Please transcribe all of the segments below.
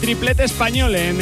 triplete español en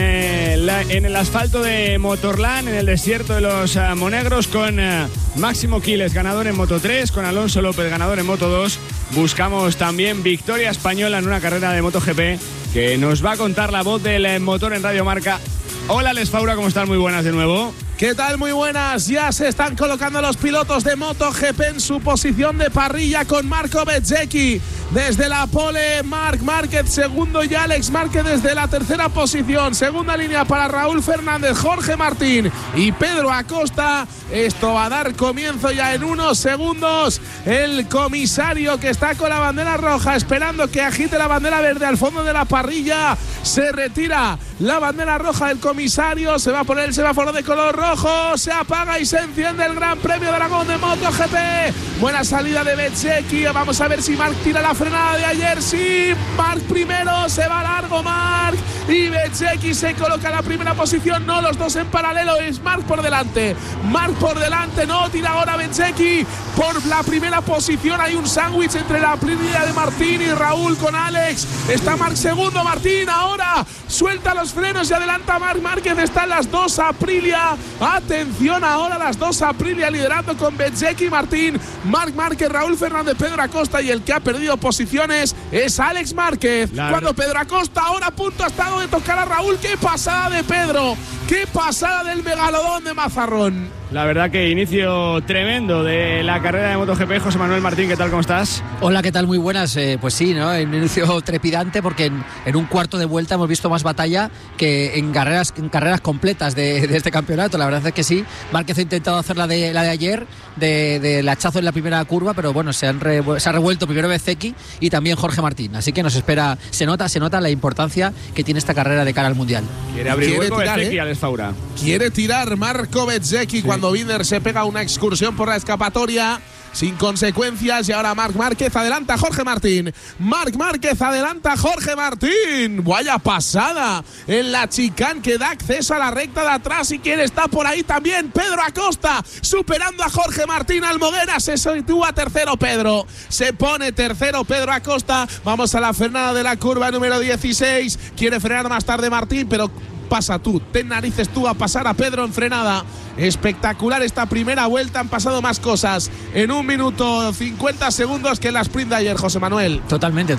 el asfalto de Motorland, en el desierto de los Monegros, con Máximo Quiles, ganador en Moto 3, con Alonso López, ganador en Moto 2. Buscamos también victoria española en una carrera de MotoGP que nos va a contar la voz del motor en Radio Marca. Hola, Alex Faura, ¿cómo estás? Muy buenas de nuevo. ¿Qué tal? Muy buenas. Ya se están colocando los pilotos de MotoGP en su posición de parrilla, con Marco Bezzecchi desde la pole, Marc Márquez segundo y Alex Márquez desde la tercera posición. Segunda línea para Raúl Fernández, Jorge Martín y Pedro Acosta. Esto va a dar comienzo ya en unos segundos. El comisario, que está con la bandera roja esperando que agite la bandera verde al fondo de la parrilla, se retira la bandera roja del comisario, se va a poner el semáforo de color rojo, se apaga y se enciende el Gran Premio de Aragón de MotoGP. Buena salida de Bezzecchi. Vamos a ver si Marc tira la frenada de ayer. Sí, Marc primero, se va largo Marc, y Bezzecchi se coloca en la primera posición. No, los dos en paralelo, es Marc por delante. Marc por delante, no, tira ahora Bezzecchi por la primera posición. Hay un sándwich entre la Aprilia de Martín y Raúl con Alex. Está Marc segundo, Martín ahora suelta los frenos y adelanta Marc Márquez. Están las dos Aprilia. Atención ahora, las dos Aprilia liderando con Bezzecchi y Martín. Marc Márquez, Raúl Fernández, Pedro Acosta, y el que ha perdido posiciones es Alex Márquez. Cuando Pedro Acosta ahora a punto ha estado de tocar a Raúl. ¡Qué pasada de Pedro! ¡Qué pasada del megalodón de Mazarrón! La verdad que inicio tremendo de la carrera de MotoGP. José Manuel Martín, ¿qué tal? ¿Cómo estás? Hola, ¿qué tal? Muy buenas. Pues sí, ¿no? Un inicio trepidante, porque en un cuarto de vuelta hemos visto más batalla que en carreras completas de este campeonato. La verdad es que sí. Márquez ha intentado hacer la de ayer, del hachazo en la primera curva, pero bueno, se ha revuelto primero Bezzecchi y también Jorge Martín. Así que nos espera, se nota la importancia que tiene esta carrera de cara al Mundial. Quiere abrir hueco Bezzecchi, Alex Faura. Quiere tirar Marco Bezzecchi, sí. Cuando Binder se pega una excursión por la escapatoria sin consecuencias, y ahora Marc Márquez adelanta a Jorge Martín. Marc Márquez adelanta a Jorge Martín. Vaya pasada en la chicane que da acceso a la recta de atrás. Y quien está por ahí también, Pedro Acosta, superando a Jorge Martín. Almoguera se sitúa tercero Pedro. Se pone tercero Pedro Acosta. Vamos a la frenada de la curva número 16. Quiere frenar más tarde Martín, pero pasa tú, ten narices tú a pasar a Pedro en frenada. Espectacular esta primera vuelta, han pasado más cosas en 1 minuto 50 segundos que en la sprint de ayer, José Manuel. Totalmente,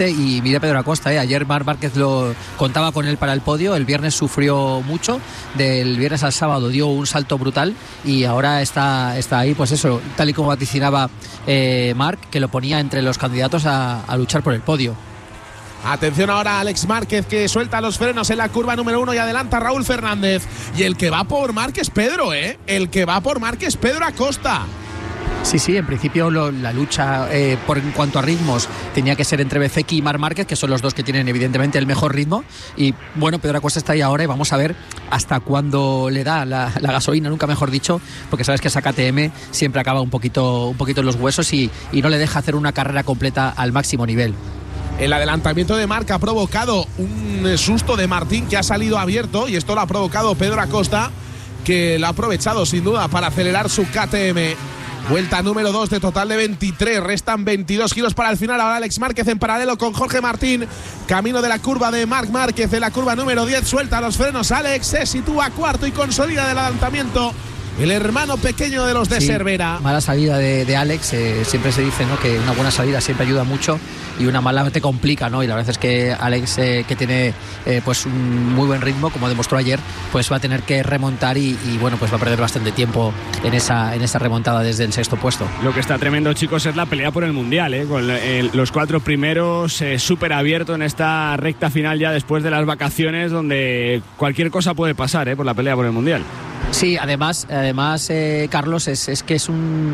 y mira Pedro Acosta, ayer Marc Márquez lo contaba con él para el podio, el viernes sufrió mucho, del viernes al sábado dio un salto brutal y ahora está ahí, pues eso, tal y como vaticinaba Marc, que lo ponía entre los candidatos a luchar por el podio. Atención ahora a Alex Márquez, que suelta los frenos en la curva número 1 y adelanta a Raúl Fernández. Y el que va por Márquez Pedro, el que va por Márquez Pedro Acosta. Sí, en principio la lucha en cuanto a ritmos tenía que ser entre Bezzecchi y Marc Márquez, que son los dos que tienen evidentemente el mejor ritmo. Y bueno, Pedro Acosta está ahí ahora y vamos a ver hasta cuándo le da la gasolina, nunca mejor dicho, porque sabes que esa KTM siempre acaba un poquito en los huesos y no le deja hacer una carrera completa al máximo nivel. El adelantamiento de Marc ha provocado un susto de Martín, que ha salido abierto, y esto lo ha provocado Pedro Acosta, que lo ha aprovechado sin duda para acelerar su KTM. Vuelta número 2 de total de 23, restan 22 giros para el final. Ahora Alex Márquez en paralelo con Jorge Martín, camino de la curva de Marc Márquez, de la curva número 10, suelta los frenos Alex, se sitúa cuarto y consolida el adelantamiento el hermano pequeño de los de Cervera. Mala salida de Alex, siempre se dice, ¿no?, que una buena salida siempre ayuda mucho y una mala te complica, ¿no? Y la verdad es que Alex, que tiene pues un muy buen ritmo, como demostró ayer, pues va a tener que remontar y bueno, pues va a perder bastante tiempo en esa remontada desde el sexto puesto. Lo que está tremendo, chicos, es la pelea por el Mundial, con los 4 primeros, súper abierto en esta recta final ya después de las vacaciones, donde cualquier cosa puede pasar, por la pelea por el Mundial. Sí, además Carlos, es que es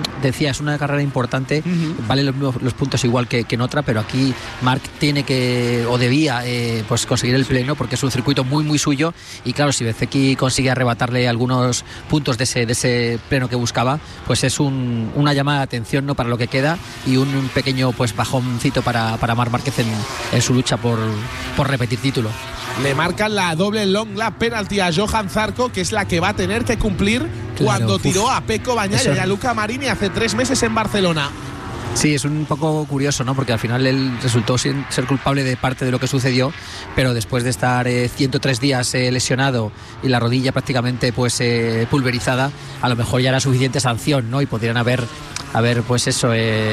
una carrera importante, vale los puntos igual que en otra, pero aquí Marc tiene que, o debía, pues conseguir el pleno, porque es un circuito muy muy suyo, y claro, si Bezzecchi consigue arrebatarle algunos puntos de ese pleno que buscaba, pues es una llamada de atención, ¿no?, para lo que queda, y un pequeño pues bajoncito para Marc Márquez en su lucha por repetir título. Le marcan la doble long lap penalty a Johan Zarco, que es la que va a tener que cumplir cuando tiró a Pecco Bagnaia y a Luca Marini hace 3 meses en Barcelona. Sí, es un poco curioso, ¿no? Porque al final él resultó ser culpable de parte de lo que sucedió, pero después de estar 103 días lesionado y la rodilla prácticamente pues pulverizada, a lo mejor ya era suficiente sanción, ¿no? Y podrían haber pues eso,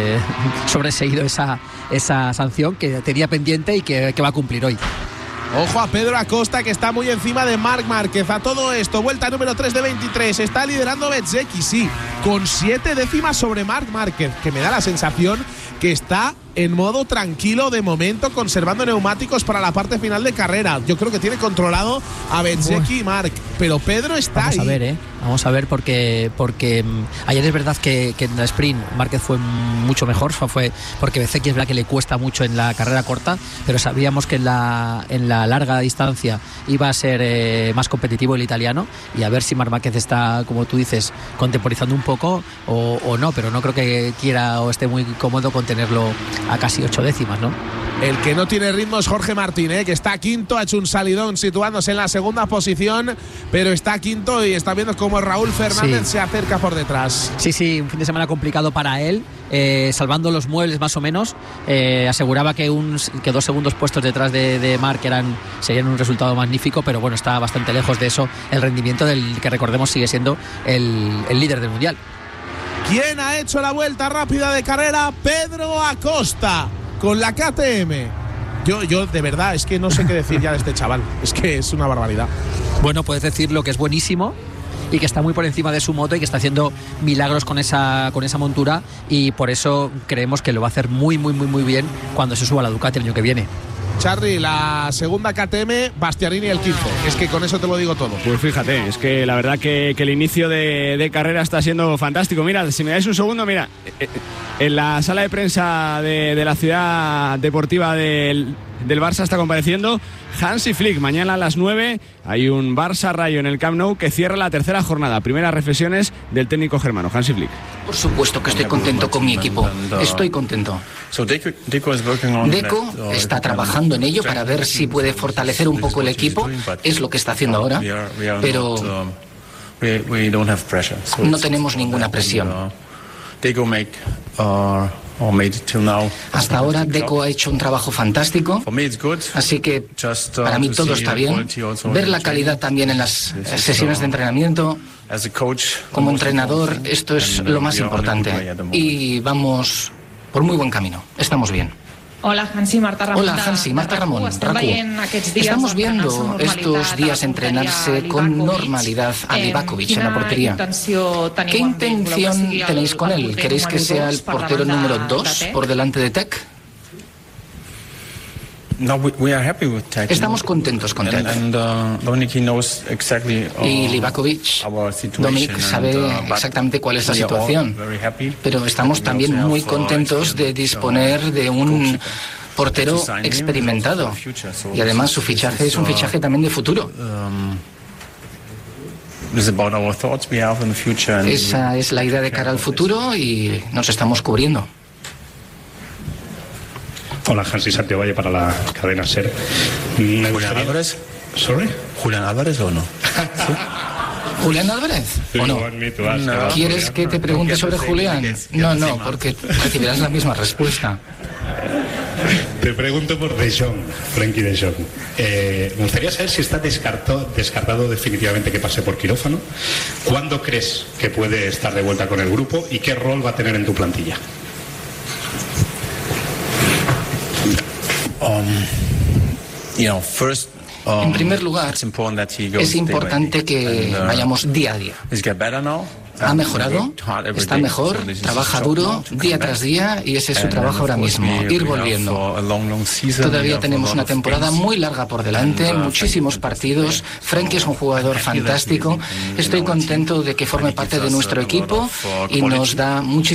sobreseído esa sanción que tenía pendiente y que va a cumplir hoy. Ojo a Pedro Acosta, que está muy encima de Marc Márquez. A todo esto, vuelta número 3 de 23. Está liderando Bezzecchi, sí, con 7 décimas sobre Marc Márquez, que me da la sensación que está en modo tranquilo de momento, conservando neumáticos para la parte final de carrera. Yo creo que tiene controlado a Bezzecchi y Marc, pero Pedro está ahí. Vamos a ver, porque ayer es verdad que en la sprint Márquez fue mucho mejor, fue porque Bezzecchi es verdad que le cuesta mucho en la carrera corta, pero sabíamos que en la larga distancia iba a ser más competitivo el italiano, y a ver si Marc Márquez está, como tú dices, contemporizando un poco o no, pero no creo que quiera o esté muy cómodo con tenerlo a casi 8 décimas, ¿no? El que no tiene ritmo es Jorge Martín, que está quinto, ha hecho un salidón situándose en la segunda posición, pero está quinto y está viendo cómo Raúl Fernández se acerca por detrás. Sí, un fin de semana complicado para él, salvando los muebles más o menos. Aseguraba que 2 segundos puestos detrás de Marc serían un resultado magnífico, pero bueno, está bastante lejos de eso el rendimiento del que, recordemos, sigue siendo el líder del Mundial. ¿Quién ha hecho la vuelta rápida de carrera? Pedro Acosta, con la KTM. Yo de verdad es que no sé qué decir ya de este chaval. Es que es una barbaridad. Bueno, puedes decirlo que es buenísimo y que está muy por encima de su moto y que está haciendo milagros con esa montura, y por eso creemos que lo va a hacer muy, muy, muy, muy bien cuando se suba a la Ducati el año que viene. Charly, la segunda KTM, Bastianini el 15. Es que con eso te lo digo todo. Pues fíjate, es que la verdad que el inicio de carrera está siendo fantástico. Mira, si me dais un segundo, mira, en la sala de prensa de la ciudad deportiva del Barça está compareciendo Hansi Flick. Mañana a las 9 hay un Barça-Rayo en el Camp Nou que cierra la tercera jornada. Primeras reflexiones del técnico germano, Hansi Flick. Por supuesto que estoy contento con mi equipo. Estoy contento. Deco está trabajando en ello para ver si puede fortalecer un poco el equipo. Es lo que está haciendo ahora. Pero no tenemos ninguna presión. Hasta ahora Deco ha hecho un trabajo fantástico, así que para mí todo está bien. Ver la calidad también en las sesiones de entrenamiento. Como entrenador, esto es lo más importante. Y vamos por muy buen camino. Estamos bien. Hola Hansi, Marta Ramon. Hola Hansi, Marta Ramon, Raku. Estamos viendo estos días entrenarse con normalidad a Livakovic en la portería. ¿Qué intención tenéis con él? ¿Queréis que sea el portero número 2 por delante de Tec? Estamos contentos con Tec. Y Livakovic, Dominic sabe exactamente cuál es la situación. Pero estamos también muy contentos de disponer de un portero experimentado. Y además su fichaje es un fichaje también de futuro. Esa es la idea de cara al futuro y nos estamos cubriendo. Hola, Hansi, Santiago Valle para la cadena SER. ¿Julián Álvarez? ¿Sorry? ¿Julián Álvarez o no? ¿Sí? ¿Julián Álvarez? ¿O no? ¿Quieres que te pregunte sobre Julián? No, porque recibirás la misma respuesta. Te pregunto por De Jong, Frenkie De Jong. Me gustaría saber si está descartado definitivamente que pase por quirófano. ¿Cuándo crees que puede estar de vuelta con el grupo y qué rol va a tener en tu plantilla? En primer lugar, es importante que vayamos día a día. Ha mejorado, está mejor, trabaja duro día tras día y ese es su trabajo ahora mismo, ir volviendo. Todavía tenemos una temporada muy larga por delante, muchísimos partidos. Frenkie es un jugador fantástico. Estoy contento de que forme parte de nuestro equipo y nos da muchísimo